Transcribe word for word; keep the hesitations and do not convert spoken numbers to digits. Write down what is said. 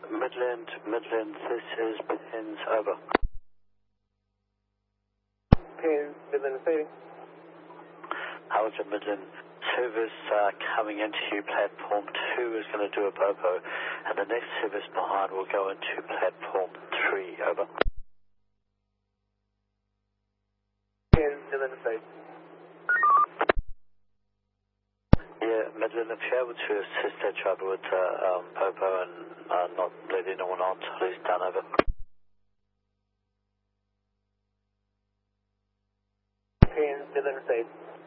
Midland, Midland, this is Pins, over. Pins, Midland Stadium. Howard Midland, service uh, coming into you, platform two is going to do a popo, and the next service behind will go into platform three, over. Pins, Midland Stadium. Yeah, Midland, if you're able to assist that driver with uh, um, popo and uh, not let anyone on until he's done, over. Pins, Midland Stadium.